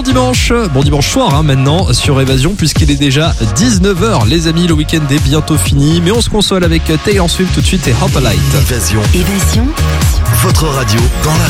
Bon dimanche soir maintenant sur Évasion puisqu'il est déjà 19h. Les amis, le week-end est bientôt fini, mais on se console avec Taylor Swift tout de suite et Hop a Light. Évasion. Votre radio dans la